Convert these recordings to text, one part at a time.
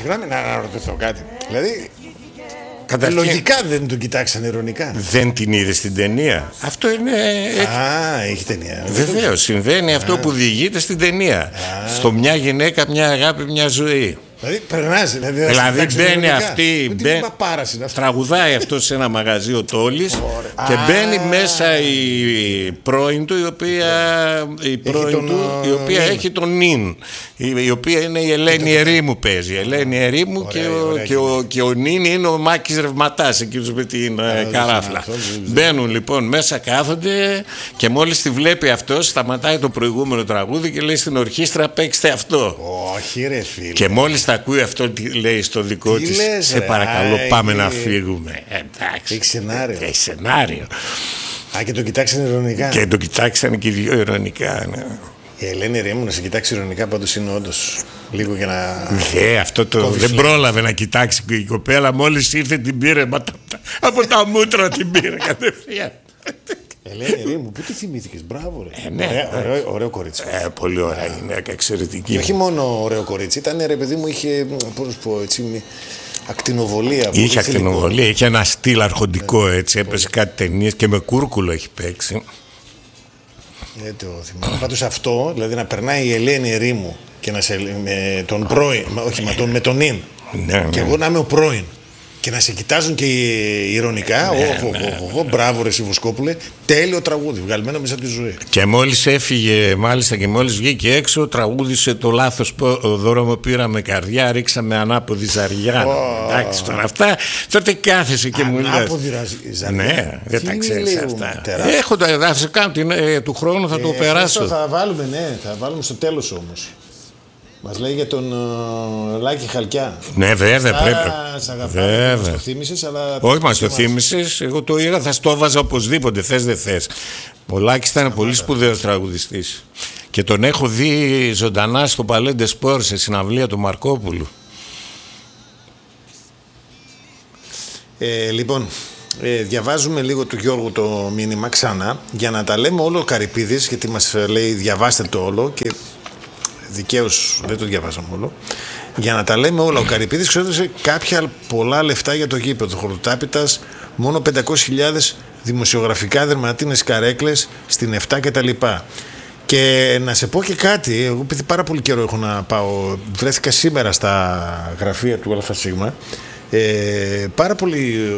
Συγγνώμη να ρωτήσω κάτι. Δηλαδή, Καταρχήν, λογικά δεν τον κοιτάξαν ειρωνικά. δεν την είδε στην ταινία. Αυτό είναι. Έχει ταινία. Βεβαίως, συμβαίνει αυτό που διηγείται στην ταινία. Στο μια γυναίκα, μια αγάπη, μια ζωή. Δηλαδή, περνάζει. Δηλαδή μπαίνει αυτή, αυτή. τραγουδάει αυτό σε ένα μαγαζί ο Τόλης και μπαίνει μέσα η πρώην του, η οποία έχει τον Νιν, η οποία είναι η Ελένη Ερήμου, παίζει. Η Ελένη Ερήμου και ο Νιν είναι ο Μάκης Ρευματάς, εκείνος με την καράφλα. Μπαίνουν λοιπόν μέσα, κάθονται και μόλις τη βλέπει αυτός, σταματάει το προηγούμενο τραγούδι και λέει στην ορχήστρα, παίξτε αυτό. Όχι ρε φίλε. Και μόλις τα ακούει αυτό, λέει στο δικό της, σε παρακαλώ πάμε να φύγουμε. Εντάξει. Έχει σενάριο. Και το κοιτάξαν ειρωνικά. Και το κοιτάξαν και οι δύο ειρωνικά, ναι. Η Ελένη Ερήμου να σε κοιτάξει ειρωνικά πάντως είναι όντως λίγο για να... Αυτό δεν πρόλαβε να κοιτάξει η κοπέλα, μόλις ήρθε την πήρε, από τα μούτρα την πήρε κατευθείαν. Ελένη Ερήμου, πού τη θυμήθηκες, μπράβο ρε. Ναι, ωραίο κορίτσι. Πολύ ωραία γυναίκα, εξαιρετική. Και όχι μόνο ωραίο κορίτσι, ήταν ρε παιδί μου, είχε, πώς να πω έτσι, ακτινοβολία. Είχε ακτινοβολία, είχε ένα στυλ αρχοντικό έτσι, έπαιζε κάτι ταινίες και με κούρκουλο έχει παίξει. Δεν το θυμάμαι. Πάντως αυτό, δηλαδή να περνάει η Ελένη Ερήμου και να με τον πρώην, όχι με τον Νιν, και εγώ να είμαι ο πρώην. Και να σε κοιτάζουν και ηρωνικά. Μπράβο ρε Βοσκόπουλε. Τέλειο τραγούδι, βγαλμένο μέσα από τη ζωή. Και μόλις έφυγε, μάλιστα, και μόλις βγήκε έξω, τραγούδισε το λάθος δώρο μου πήραμε καρδιά, ρίξαμε ανάποδη ζαριά. Εντάξει, τώρα αυτά, τότε κάθεσαι και μου λες. Ανάποδη ζαριά. Ναι, δεν τα ξέρεις αυτά. Έχω τα εδάφη, του χρόνου θα το περάσω. Θα βάλουμε στο τέλος όμως. Μας λέει για τον Λάκη Χαλκιά. Ναι, βέβαια, πρέπει. Σ' αγαπάω, μας το θύμισες, αλλά... Όχι, μας το θύμισες, εγώ το είδα, θα στο έβαζα οπωσδήποτε, θες δεν θες. Ο Λάκης ήταν πολύ σπουδαίος τραγουδιστής. Και τον έχω δει ζωντανά στο Παλέντε Σπορ, σε συναυλία του Μαρκόπουλου. Λοιπόν, διαβάζουμε λίγο του Γιώργου το μήνυμα ξανά, για να τα λέμε όλο ο Καρυπίδης, γιατί μας λέει διαβάστε το όλο και... Δικαίως δεν το διαβάσαμε όλο. Για να τα λέμε όλα, ο Καρυπίδης ξόδευσε κάποια πολλά λεφτά για το γήπεδο Χορτάπητας, μόνο 500.000 δημοσιογραφικά δερματίνες καρέκλες στην 7 κτλ. Και να σε πω και κάτι, εγώ επειδή πάρα πολύ καιρό έχω να πάω, βρέθηκα σήμερα στα γραφεία του ΑΣ, πάρα πολύ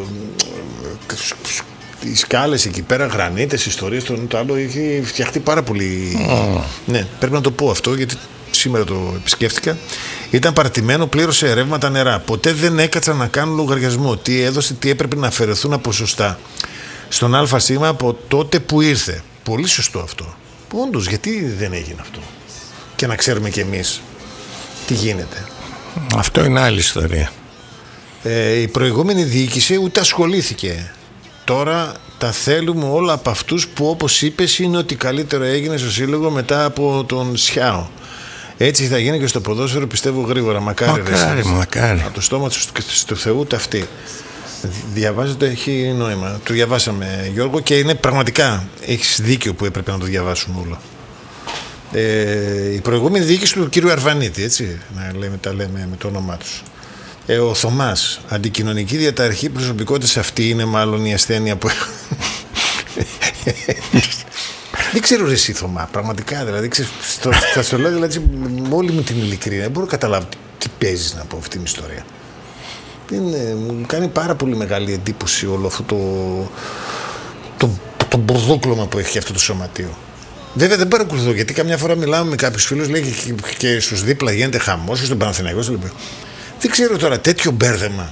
οι σκάλες εκεί πέρα, γρανίτες, ιστορίες, το άλλο έχει φτιαχτεί πάρα πολύ. Ναι, πρέπει να το πω αυτό γιατί σήμερα το επισκέφτηκα. Ήταν παρατημένο, πλήρωσε ρεύματα, νερά. Ποτέ δεν έκατσαν να κάνουν λογαριασμό. Τι έδωσε, τι έπρεπε να αφαιρεθούν από σωστά. Στον ΑΣ από τότε που ήρθε. Πολύ σωστό αυτό. Όντως, γιατί δεν έγινε αυτό. Και να ξέρουμε κι εμείς τι γίνεται. Αυτό είναι άλλη ιστορία. Η προηγούμενη διοίκηση ούτε ασχολήθηκε. Τώρα τα θέλουμε όλα από αυτούς που, όπως είπες, είναι ότι καλύτερο έγινε στο σύλλογο μετά από τον Σιάο. Έτσι θα γίνει και στο ποδόσφαιρο, πιστεύω γρήγορα. Μακάρι. Από το στόμα του Θεού ταυτή. Διαβάζετε, έχει νόημα. Το διαβάσαμε, Γιώργο, και είναι πραγματικά, έχεις δίκιο που έπρεπε να το διαβάσουμε όλο. Η προηγούμενη διοίκηση του κύριου Αρβανίτη, έτσι, τα λέμε με το όνομά τους. Ο Θωμάς, αντικοινωνική διαταραχή προσωπικότητας, αυτή είναι μάλλον η ασθένεια που... Δεν ξέρω ρε εσύ Θωμά, πραγματικά, δηλαδή, θα σου λέω δηλαδή, με όλη μου την ειλικρίνεια, δεν μπορώ να καταλάβω τι παίζεις να πω αυτή την ιστορία. Μου κάνει πάρα πολύ μεγάλη εντύπωση όλο αυτό το μπουρδούκλωμα που έχει αυτό το σωματείο. Βέβαια δεν παρακολουθώ, γιατί καμιά φορά μιλάμε με κάποιους φίλους, λέει και στους δίπλα γίνεται χαμός, στον Παναθηναϊκό, δεν ξέρω τώρα τέτοιο μπέρδεμα.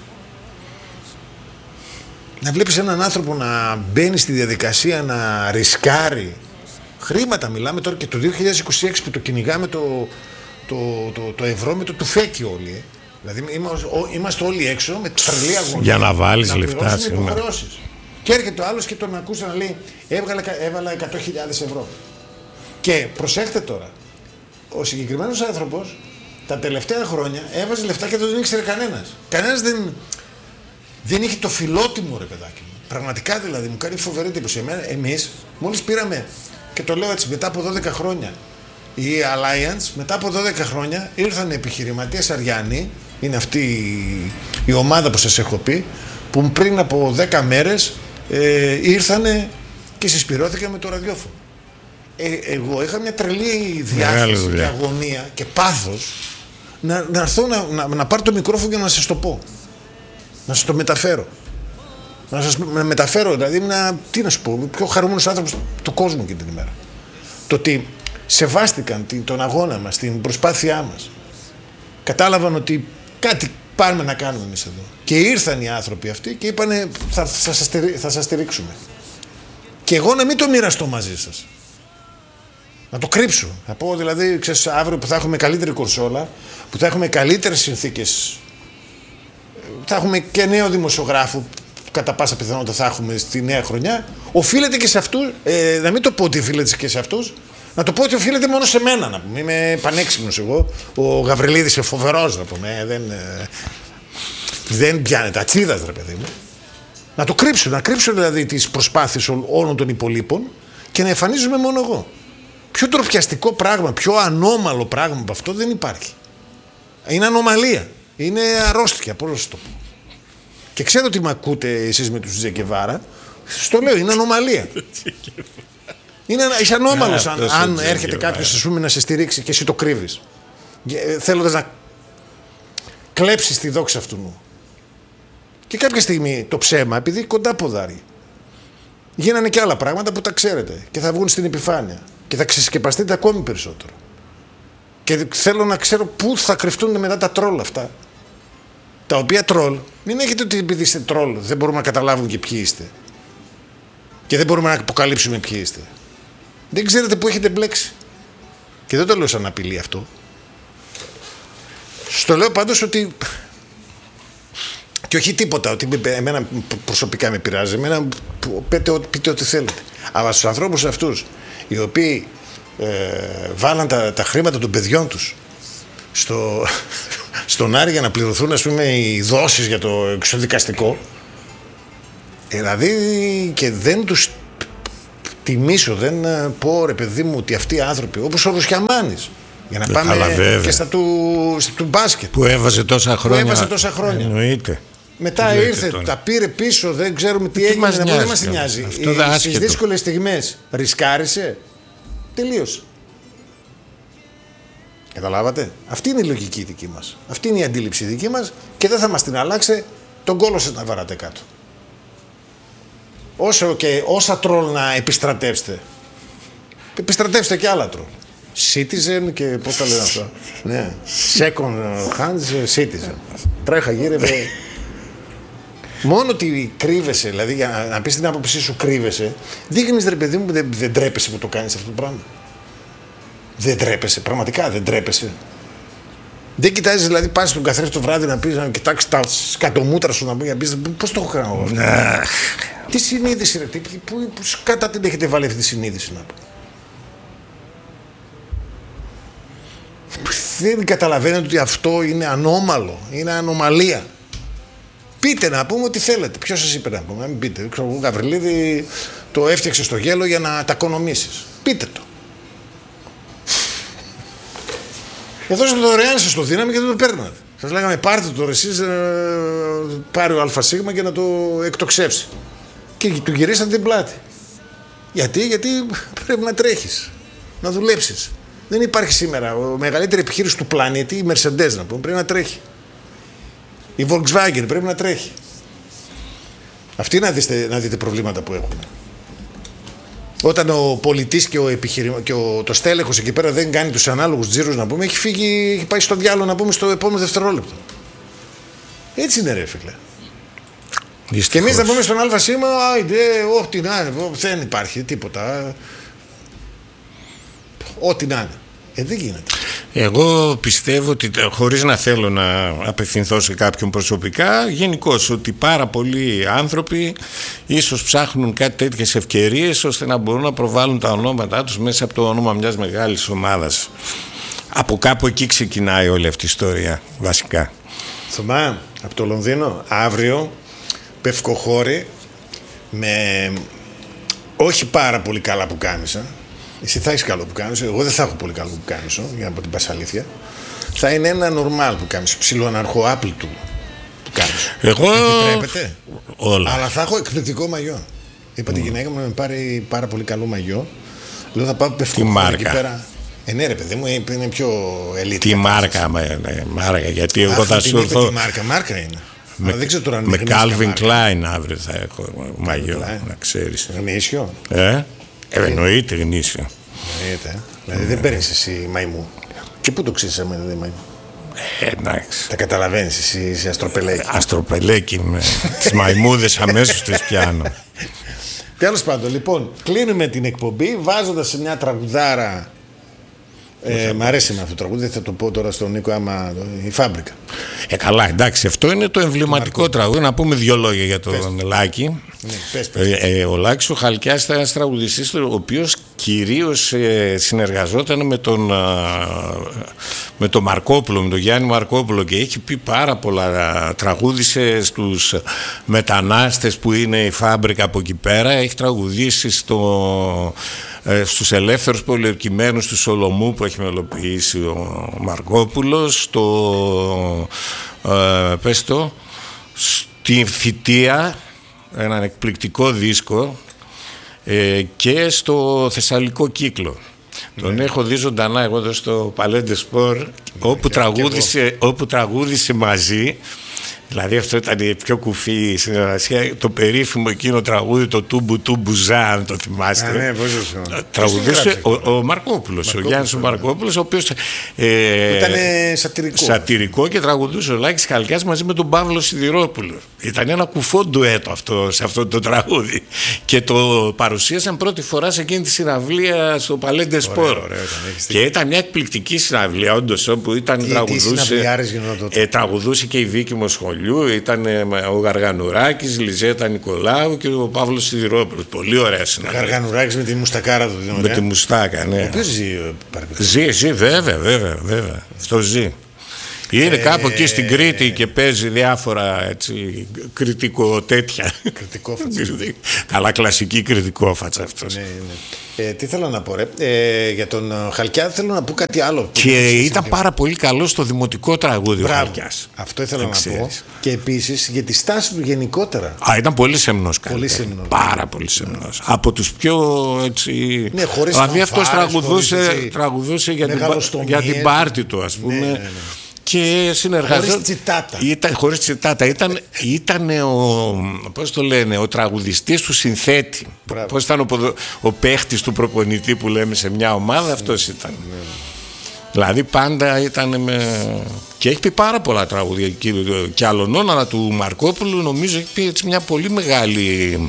Να βλέπεις έναν άνθρωπο να μπαίνει στη διαδικασία να ρισκάρει χρήματα, μιλάμε τώρα και το 2026 που το κυνηγάμε το ευρώ με το τουφέκι όλοι. Δηλαδή είμαστε όλοι έξω με τρελή αγωνία για να βάλεις λεφτά σήμερα. Και έρχεται ο άλλος και τον ακούσε να λέει έβαλα 100.000 ευρώ. Και προσέχτε τώρα, ο συγκεκριμένος άνθρωπος τα τελευταία χρόνια έβαζε λεφτά και δεν ήξερε κανένας. Κανένας δεν είχε το φιλότιμο, ρε παιδάκι μου. Πραγματικά δηλαδή μου κάνει φοβερή εντύπωση. Εμείς μόλις πήραμε, και το λέω έτσι, μετά από 12 χρόνια, η Alliance, μετά από 12 χρόνια ήρθαν επιχειρηματίες Αριανοί Είναι αυτή η ομάδα που σας έχω πει, που πριν από 10 μέρες ήρθανε και συσπηρώθηκαν με το ραδιόφωνο. Εγώ είχα μια τρελή διάθεση και αγωνία και πάθος να έρθω να πάρω το μικρόφωνο και να σας το πω. Να σας το μεταφέρω. Να σας μεταφέρω, δηλαδή τι να σου πω, πιο χαρούμενος άνθρωπος του κόσμου εκείνη την ημέρα. Το ότι σεβάστηκαν τον αγώνα μας, την προσπάθειά μας. Κατάλαβαν ότι κάτι πάμε να κάνουμε εμείς εδώ. Και ήρθαν οι άνθρωποι αυτοί και είπανε θα σας στηρίξουμε. Και εγώ να μην το μοιραστώ μαζί σας. Να το κρύψω. Να πω δηλαδή, ξέρεις, αύριο που θα έχουμε καλύτερη κονσόλα, που θα έχουμε καλύτερες συνθήκες, θα έχουμε και νέο δημοσιογράφο, κατά πάσα πιθανότητα θα έχουμε στη νέα χρονιά, οφείλεται και σε αυτούς, να μην το πω ότι οφείλεται και σε αυτούς, να το πω ότι οφείλεται μόνο σε μένα, να πούμε. Είμαι πανέξυπνος εγώ. Ο Γαβριλίδης είναι φοβερός, να πούμε. Δεν πιάνεται. Ατσίδας, ρε παιδί μου. Να το κρύψω, να κρύψω δηλαδή τις προσπάθειες όλων των υπολείπων και να εμφανίζομαι μόνο εγώ. Πιο ντροπιαστικό πράγμα, πιο ανώμαλο πράγμα από αυτό δεν υπάρχει. Είναι ανομαλία. Είναι αρρώστια, πώς να το πω. Και ξέρω ότι με ακούτε εσείς με τους Τζεκεβάρα. Στο λέω, είναι ανομαλία. Είσαι ανώμαλος αν έρχεται κάποιος, ας πούμε, να σε στηρίξει και εσύ το κρύβεις. Θέλοντας να κλέψεις τη δόξα αυτού μου. Και κάποια στιγμή το ψέμα, επειδή κοντά ποδάρει, γίνανε και άλλα πράγματα που τα ξέρετε και θα βγουν στην επιφάνεια και θα ξεσκεπαστείτε ακόμη περισσότερο. Και θέλω να ξέρω πού θα κρυφτούν μετά τα τρόλ αυτά. Τα οποία τρόλ, μην έχετε ότι επειδή είστε τρόλ δεν μπορούμε να καταλάβουμε και ποιοι είστε. Και δεν μπορούμε να αποκαλύψουμε ποιοι είστε. Δεν ξέρετε που έχετε μπλέξει. Και δεν το λέω σαν απειλή αυτό. Στο λέω πάντως ότι. Και όχι τίποτα, ότι εμένα προσωπικά με πειράζει. Εμένα πείτε ό,τι θέλετε. Αλλά στους ανθρώπους αυτούς, οι οποίοι βάλαν τα χρήματα των παιδιών τους στον Άρη για να πληρωθούν, ας πούμε, οι δόσεις για το εξοδικαστικό, δηλαδή, και δεν τους τιμήσω, δεν πω, ρε παιδί μου, ότι αυτοί οι άνθρωποι, όπως ο Ρουσιαμάνης, για να πάμε και στα του μπάσκετ, που έβαζε τόσα χρόνια. Εννοείται. Μετά ήρθε, τα πήρε πίσω, δεν ξέρουμε τι έγινε, δεν μας νοιάζει. Στις δύσκολες στιγμές ρισκάρισε, τελείωσε. Καταλάβατε. Αυτή είναι η λογική δική μας. Αυτή είναι η αντίληψη δική μας και δεν θα μας την αλλάξει τον κόλο σας να βαράτε κάτω. Όσα τρόλ να επιστρατεύστε. Επιστρατεύστε και άλλα τρόλ. Citizen και πώς τα λένε αυτά. Ναι. Second hand citizen. Τρέχα γύρευε. Μόνο ότι κρύβεσαι, δηλαδή για να πεις την άποψή σου κρύβεσαι, δείχνεις, ρε παιδί μου, δεν τρέπεσαι που το κάνεις αυτό το πράγμα. Δεν τρέπεσαι, πραγματικά δεν τρέπεσαι. Δεν κοιτάζεις, δηλαδή πας στον καθρέφτη το βράδυ να πεις, να κοιτάξεις τα σκατομούτρα σου, να πεις πώς το έχω κάνει αυτό. Τι συνείδηση, ρε, που κατά την έχετε βάλει αυτή τη συνείδηση, να πω. Δεν καταλαβαίνετε ότι αυτό είναι ανώμαλο, είναι ανομαλία. Πείτε να πούμε ό,τι θέλετε. Ποιος σας είπε να πούμε, μην πείτε. Ο Γαβριλίδη το έφτιαξε στο γέλο για να τα οικονομήσεις. Πείτε το. Εδώ σας το δωρεάν, σας το δίναμε και δεν το παίρνατε. Σας λέγαμε πάρτε το εσείς, πάρει ο ΑΣ και να το εκτοξεύσει. Και του γυρίσατε την πλάτη. Γιατί πρέπει να τρέχεις, να δουλέψεις. Δεν υπάρχει σήμερα. Η μεγαλύτερη επιχείρηση του πλανήτη, η Mercedes να πούμε, πρέπει να τρέχει. Η Volkswagen πρέπει να τρέχει. Αυτοί να δείτε προβλήματα που έχουν. Όταν ο πολιτής και το στέλεχος εκεί πέρα δεν κάνει τους ανάλογους τζίρους, να πούμε, έχει πάει στο διάλογο, να πούμε, στο επόμενο δευτερόλεπτο. Έτσι είναι, ρε φίλε. Δυστυχώς. Και εμείς να πούμε στον ΑΣ, ό,τι να είναι, δεν υπάρχει τίποτα. Ό,τι να είναι. Δεν γίνεται. Εγώ πιστεύω ότι, χωρίς να θέλω να απευθυνθώ σε κάποιον προσωπικά, γενικώς ότι πάρα πολλοί άνθρωποι ίσως ψάχνουν κάτι τέτοιες ευκαιρίες ώστε να μπορούν να προβάλλουν τα ονόματά τους μέσα από το όνομα μιας μεγάλης ομάδας. Από κάπου εκεί ξεκινάει όλη αυτή η ιστορία βασικά. Θωμά, από το Λονδίνο, αύριο πευκοχώρη με όχι πάρα πολύ καλά που κάνεις. Εσύ θα έχεις καλό που κάνεις, εγώ δεν θα έχω πολύ καλό που κάνεις, για να πω την πας αλήθεια. θα είναι ένα νορμάλ που κάνεις, ψιλοαναρχό άπλητο που κάνεις. Εγώ. Επιτρέπεται. Όλα. Αλλά θα έχω εκπληκτικό μαγιό. Είπα τη γυναίκα μου να με πάρει πάρα πολύ καλό μαγιό. Λέω θα πάω πευκό εκεί πέρα. Ναι, ρε παιδί μου, είναι πιο ελίτ. Τι μάρκα, μάρκα, γιατί εγώ θα σου έρθω. Τι μάρκα είναι. Με Calvin Klein αύριο θα έχω μαγιό, να ξέρεις. Γνήσιο. Εννοείται γνήσιο. Δηλαδή δεν παίρνεις εσύ μαϊμού. Και πού το ξέρεις εμένα δεν μαϊμού. Εντάξει. Τα καταλαβαίνεις εσύ, είσαι αστροπελέκι. Αστροπελέκι με τις μαϊμούδες αμέσως τις πιάνω. Τέλος πάντων, λοιπόν, κλείνουμε την εκπομπή βάζοντας σε μια τραγουδάρα. Μ' αρέσει με αυτό το τραγούδι, δεν θα το πω τώρα στον Νίκο άμα η Φάμπρικα. Καλά, εντάξει, αυτό είναι το εμβληματικό τραγούδι. Να πούμε δύο λόγια για τον Λάκη. Ναι, ο Λάκης ο Χαλκιάς ήταν ένας τραγουδιστής ο οποίος κυρίως συνεργαζόταν με τον Μαρκόπουλο, με τον Γιάννη Μαρκόπουλο, και έχει πει πάρα πολλά. Τραγούδισε στους μετανάστες που είναι η Φάμπρικα από εκεί πέρα, έχει τραγουδήσει στους ελεύθερους πολιορκημένους του Σολομού που έχει μελοποιήσει ο Μαρκόπουλος, στη Φυτεία, έναν εκπληκτικό δίσκο, και στο Θεσσαλικό Κύκλο. Τον έχω δει ζωντανά εγώ εδώ στο Παλέντε Σπορ, όπου τραγούδισε μαζί. Δηλαδή αυτό ήταν η πιο κουφή συνεργασία, το περίφημο εκείνο τραγούδι, το Τούμπου Τούμπου Ζα, αν το θυμάστε. Ναι, τραγουδούσε ο Μαρκόπουλος, ο Γιάννης ο Μαρκόπουλος, ο οποίος ήταν σατυρικό, και τραγουδούσε ο Λάκης Χαλκιάς μαζί με τον Παύλο Σιδηρόπουλο. Ήταν ένα κουφό ντουέτο αυτό, σε αυτό το τραγούδι, και το παρουσίασαν πρώτη φορά σε εκείνη τη συναυλία στο Παλέντε Σπορ. Και ήταν μια εκπληκτική συναυλία όντως, όπου τραγουδούσε και η Βίκη Μοσχολιού, ήταν ο Γαργανουράκης, η Λιζέτα Νικολάου και ο Παύλος Σιδηρόπουλος. Πολύ ωραία συναυλία. Ο Γαργανουράκης με τη μουστακάρα του. Με τη μουστάκα, ναι. Ο οποίος ζει. Βέβαια. Αυτό ζει. Είναι κάπου εκεί στην Κρήτη και παίζει διάφορα κριτικό τέτοια. Κριτικόφατσα. Καλά, κλασική κριτικόφατσα αυτός. Ναι. Τι θέλω να πω, ρε. Για τον Χαλκιά θέλω να πω κάτι άλλο. Και ήταν πάρα πολύ καλό στο δημοτικό τραγούδι ο Χαλκιάς. Αυτό ήθελα να πω. Και επίσης για τη στάση του γενικότερα. Ήταν πολύ σεμνός. Πάρα πολύ σεμνός. Από τους πιο έτσι. Ναι, χωρίς δηλαδή αυτός τραγουδούσε για την πάρτι του, ας πούμε. Ναι. Και συνεργαζόταν. Χωρίς τσιτάτα. Ήταν ο τραγουδιστής του συνθέτη. Πώς ήταν ο παίχτης του προπονητή που λέμε σε μια ομάδα, αυτός ήταν. Δηλαδή πάντα ήταν και έχει πει πάρα πολλά τραγούδια και άλλων, αλλά του Μαρκόπουλου νομίζω έχει πει έτσι μια πολύ μεγάλη,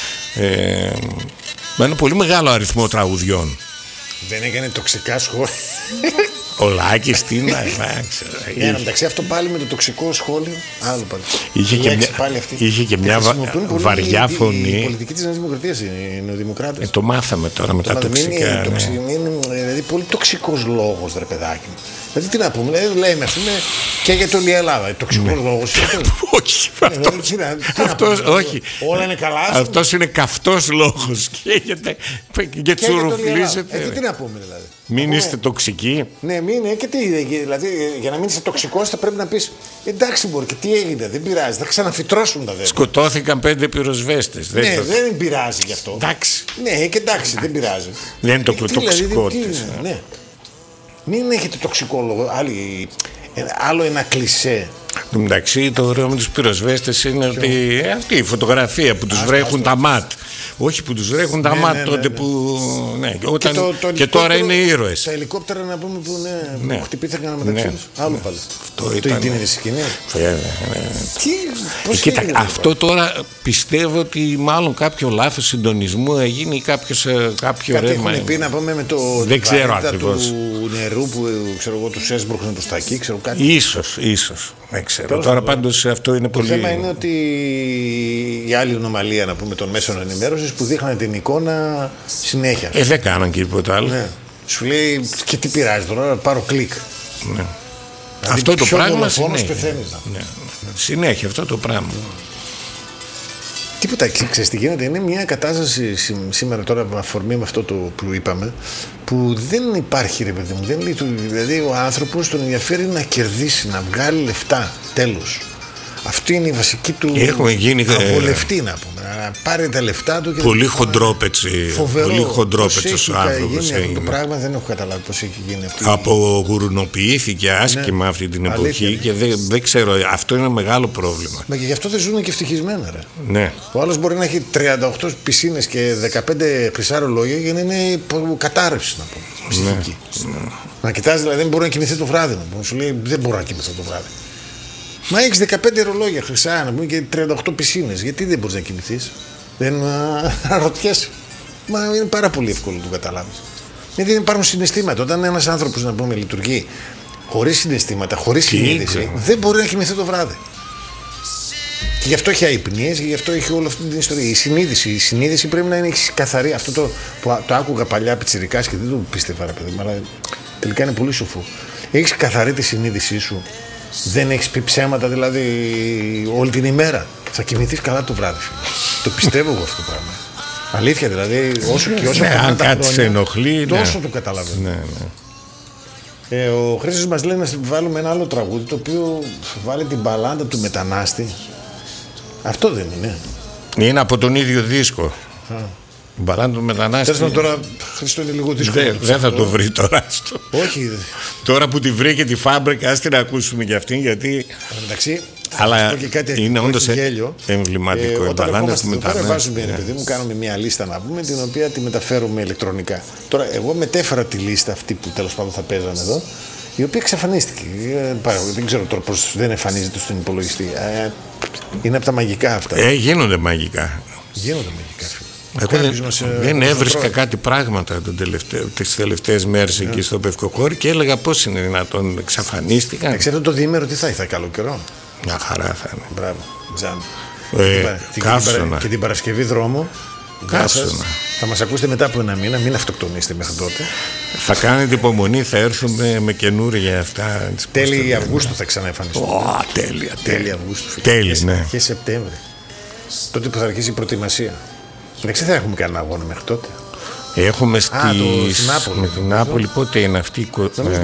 με ένα πολύ μεγάλο αριθμό τραγουδιών. Δεν έκανε τοξικά σχόλια. Ο Λάκης τι να εντάξει, αυτό πάλι με το τοξικό σχόλιο. Άλλο πάλι. Είχε και μια βαριά φωνή. Η πολιτική της Νέας Δημοκρατίας είναι ο Δημοκράτης. Το μάθαμε τώρα με τα τοξικά. Είναι δηλαδή πολύ τοξικός λόγος, ρε παιδάκι μου. Δηλαδή τι να πούμε, λέμε ας πούμε και για όλη η Ελλάδα. Τοξικός λόγος. Όχι, όχι. Όλα είναι καλά. Αυτός είναι καυτός λόγος και τσουρουφλίζεται. Τι να πούμε δηλαδή. Μην είστε τοξικοί. Ναι, μην είναι και τι. Δηλαδή, για να μην είσαι τοξικός θα πρέπει να πεις εντάξει, μπορεί και τι έγινε, δεν πειράζει. Θα ξαναφυτρώσουν τα δέντρα. Σκοτώθηκαν 5 πυροσβέστες. Ναι, δεν πειράζει γι' αυτό. Εντάξει. Ναι, και εντάξει, δεν πειράζει. Δεν είναι το τοξικό της. Ναι. Μην έχετε τοξικό λόγο. Άλλο ένα κλισέ. Εντάξει, το ωραίο με τους πυροσβέστες είναι ότι αυτή η φωτογραφία που τους βρέχουν τα ματ. Όχι που τους βρέχουν τα ΜΑΤ τότε που. Ναι, και τώρα είναι ήρωες. Τα ελικόπτερα να πούμε που χτυπήθηκαν μεταξύ τους. Άλλο πάλι. Αυτό ήταν. Την είδες σκηνή. Κοίτα, αυτό τώρα πιστεύω ότι μάλλον κάποιο λάθος συντονισμού έγινε ή κάποιο ρεύμα. Έχουν πει να πούμε με το. Δεν ξέρω ακριβώς. Του νερού που ξέρω εγώ τους έσπρωχναν προς τα εκεί, ξέρω κάτι. Ίσως. Δεν ξέρω. Τώρα πάντως αυτό είναι πολύ. Το θέμα είναι ότι η άλλη ανομαλία να πούμε των μέσων ενημέρωσης που δείχναν την εικόνα συνέχεια. Δεν κάναν και τίποτα άλλο. Ναι. Σου λέει και τι πειράζει τώρα, να πάρω κλικ. Ναι. Δηλαδή, αυτό το πράγμα συνέχεια. πεθαίνεις, ναι. Συνέχεια αυτό το πράγμα. Τίποτα, ξέρεις τι γίνεται. Είναι μια κατάσταση σήμερα τώρα, με αφορμή με αυτό το που είπαμε, που δεν υπάρχει, ρε παιδί μου. Δεν λειτουργεί. Δηλαδή, ο άνθρωπος τον ενδιαφέρει να κερδίσει, να βγάλει λεφτά. Τέλος. Αυτή είναι η βασική του απολευτή, να πούμε. Να πάρει τα λεφτά του. Και πολύ χοντρόπετσι. Πολύ χοντρόπετσος ο άνθρωπος. Αυτό το πράγμα δεν έχω καταλάβει πώς έχει γίνει. Απογουρνοποιήθηκε άσχημα αυτή την εποχή και δεν ξέρω. Αυτό είναι ένα μεγάλο πρόβλημα. Μα και γι' αυτό δεν ζουν και ευτυχισμένα, ρε. Ναι. Ο άλλος μπορεί να έχει 38 πισίνες και 15 χρυσά ρολόγια για να είναι κατάρρευση, να πούμε. Ψυχική. Ναι. Να κοιτάζει, δηλαδή δεν μπορεί να κοιμηθεί το βράδυ. Να πούμε. Σου λέει δεν μπορώ να κοιμηθώ το βράδυ. Μα έχεις 15 ρολόγια χρυσά, να πούμε, και 38 πισίνες. Γιατί δεν μπορείς να κοιμηθείς? Δεν αναρωτιέσαι. Μα είναι πάρα πολύ εύκολο να το καταλάβεις. Γιατί δεν υπάρχουν συναισθήματα. Όταν ένας άνθρωπος, να πούμε, λειτουργεί χωρίς συναισθήματα, χωρίς συνείδηση, δεν μπορεί να κοιμηθεί το βράδυ. Και γι' αυτό έχει αϊπνίες και γι' αυτό έχει όλη αυτή την ιστορία. Η συνείδηση πρέπει να είναι καθαρή. Αυτό που το άκουγα παλιά πιτσιρικάς και δεν το πίστευα, ρε παιδί μου, αλλά τελικά είναι πολύ σοφό. Έχεις καθαρή τη συνείδησή σου. Δεν έχεις πει ψέματα δηλαδή όλη την ημέρα. Θα κοιμηθείς καλά το βράδυ. Το πιστεύω εγώ αυτό το πράγμα. Αλήθεια δηλαδή, όσο και όσο αν κάτι σε ενοχλεί, τόσο το καταλαβαίνω. Ο Χρήστος μας λέει να βάλουμε ένα άλλο τραγούδι, το οποίο βάλει την μπαλάντα του μετανάστη. Αυτό δεν είναι? Είναι από τον ίδιο δίσκο. Μπαλάντα του μετανάστη. Τέλος τώρα, Χριστό, είναι λίγο δύσκολο. Δεν θα το βρει τώρα. Όχι. Τώρα που τη βρήκε τη φάμπρικα, ας την ακούσουμε για αυτήν, γιατί. Εντάξει, αλλά είναι όντως εμβληματικό. Όταν ερχόμαστε εδώ πέρα, βάζουμε, παιδί μου, κάνουμε μια λίστα, να πούμε, την οποία τη μεταφέρουμε ηλεκτρονικά. Τώρα, εγώ μετέφερα τη λίστα αυτή που τέλος πάντων θα παίζανε εδώ, η οποία εξαφανίστηκε. Δεν ξέρω τώρα πώς δεν εμφανίζεται στον υπολογιστή. Είναι από τα μαγικά αυτά. Γίνονται μαγικά. Γίνονται μαγικά. Εγώ δεν έβρισκα κάτι πράγματα τις τελευταίες μέρες εκεί στο Πευκοχώρι και έλεγα πώς είναι δυνατόν, εξαφανίστηκαν. Ξέρετε το διήμερο τι θα ήθελα, καλό καιρό. Μια χαρά θα είναι. Μπράβο, Τζάν. Καύσωνα. Και την Παρασκευή δρόμο. Καύσωνα. Θα μας ακούσετε μετά από ένα μήνα, μην αυτοκτονήσετε μέχρι τότε. Θα κάνετε υπομονή, θα έρθουμε με καινούργια αυτά. Τέλη Αυγούστου θα ξαναεμφανιστούμε. Τέλεια Αυγούστου. Τέλεια, ναι. Αρχές Σεπτέμβρη. Τότε που θα αρχίσει η προετοιμασία. Δεν ξέρω, θα έχουμε κανένα αγώνα μέχρι τότε. Έχουμε με την Νάπολη. Πότε είναι αυτή? Νομίζω